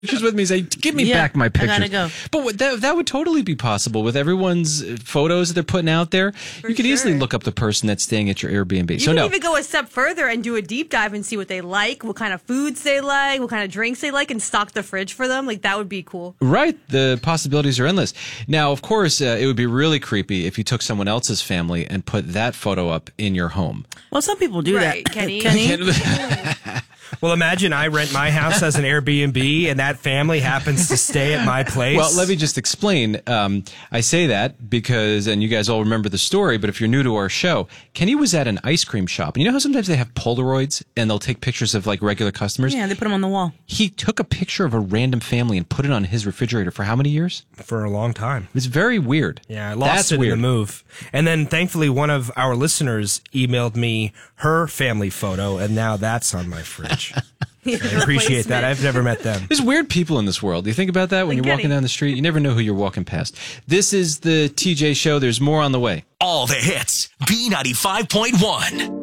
pictures with me and say, give me back my pictures. I gotta go. But that would totally be possible with everyone's photos that they're putting out there. You could easily look up the person that's staying at your Airbnb. You can even go a step further and do a deep dive and see what they like, what kind of foods they like, what kind of drinks they like, and stock the fridge for them. Like, that would be cool. Right. The possibilities are endless. Now, of course, it would be really creepy if you took someone else's family and put that photo up in your home. Well, some people do that. Kenny. Well, imagine I rent my house as an Airbnb and that family happens to stay at my place. Well, let me just explain. I say that because, and you guys all remember the story, but if you're new to our show, Kenny was at an ice cream shop. And you know how sometimes they have Polaroids and they'll take pictures of like regular customers? Yeah, they put them on the wall. He took a picture of a random family and put it on his refrigerator for how many years? For a long time. It's very weird. Yeah, I lost it in the move. And then thankfully one of our listeners emailed me her family photo and now that's on my fridge. I appreciate that. I've never met them. There's weird people in this world. Do you think about that when you're walking down the street? You never know who you're walking past. This is the TJ Show. There's more on the way. All the hits. B95.1.